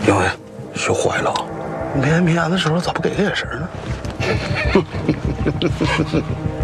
杨爷，学坏了。 没面子的时候咋不给个眼神呢？